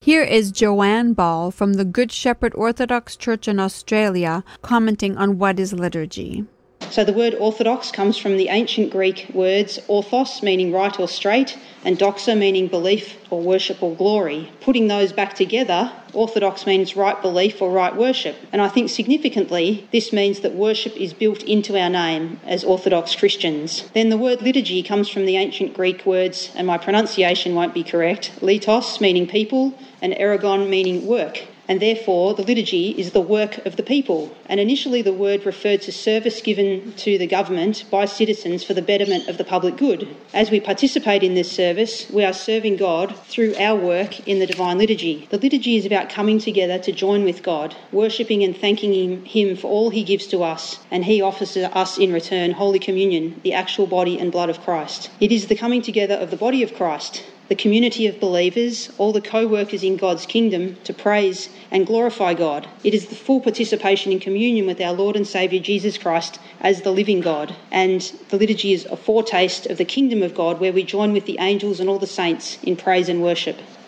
Here is Joanne Ball from the Good Shepherd Orthodox Church in Australia commenting on what is liturgy. So the word orthodox comes from the ancient Greek words orthos, meaning right or straight, and doxa, meaning belief or worship or glory. Putting those back together, orthodox means right belief or right worship. And I think significantly, this means that worship is built into our name as Orthodox Christians. Then the word liturgy comes from the ancient Greek words, and my pronunciation won't be correct, litos, meaning people, and ergon, meaning work. And therefore, the liturgy is the work of the people. And initially, the word referred to service given to the government by citizens for the betterment of the public good. As we participate in this service, we are serving God through our work in the Divine Liturgy. The liturgy is about coming together to join with God, worshipping and thanking Him for all He gives to us, and He offers us in return Holy Communion, the actual body and blood of Christ. It is the coming together of the body of Christ, the community of believers, all the co-workers in God's kingdom, to praise and glorify God. It is the full participation in communion with our Lord and Saviour Jesus Christ as the living God. And the liturgy is a foretaste of the kingdom of God, where we join with the angels and all the saints in praise and worship.